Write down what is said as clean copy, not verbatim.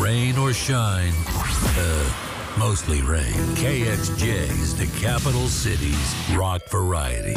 Rain or shine, mostly rain. KXJ is the capital city's rock variety.